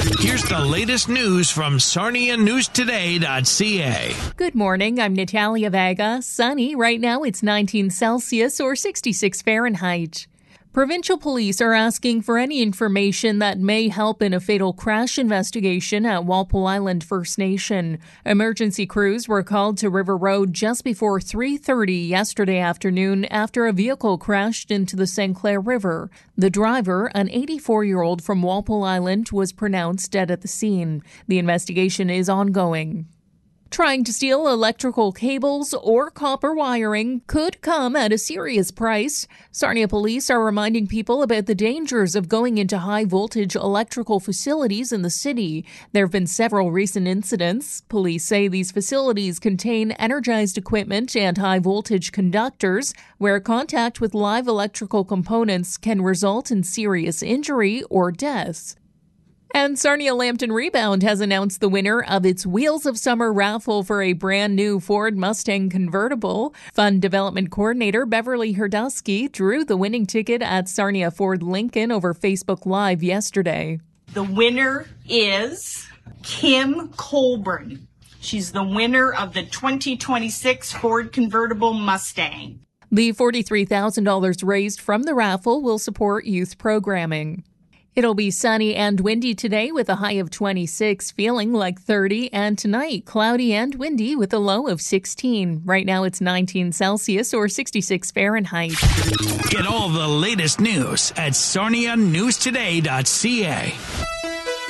Here's the latest news from SarniaNewsToday.ca. Good morning. I'm Natalia Vega. Sunny. Right now it's 19 Celsius or 66 Fahrenheit. Provincial police are asking for any information that may help in a fatal crash investigation at Walpole Island First Nation. Emergency crews were called to River Road just before 3:30 yesterday afternoon after a vehicle crashed into the St. Clair River. The driver, an 84-year-old from Walpole Island, was pronounced dead at the scene. The investigation is ongoing. Trying to steal electrical cables or copper wiring could come at a serious price. Sarnia police are reminding people about the dangers of going into high-voltage electrical facilities in the city. There have been several recent incidents. Police say these facilities contain energized equipment and high-voltage conductors, where contact with live electrical components can result in serious injury or death. And Sarnia Lambton Rebound has announced the winner of its Wheels of Summer raffle for a brand new Ford Mustang convertible. Fund Development Coordinator Beverly Herdusky drew the winning ticket at Sarnia Ford Lincoln over Facebook Live yesterday. The winner is Kim Colburn. She's the winner of the 2026 Ford convertible Mustang. The $43,000 raised from the raffle will support youth programming. It'll be sunny and windy today with a high of 26, feeling like 30, and tonight cloudy and windy with a low of 16. Right now it's 19 Celsius or 66 Fahrenheit. Get all the latest news at SarniaNewsToday.ca.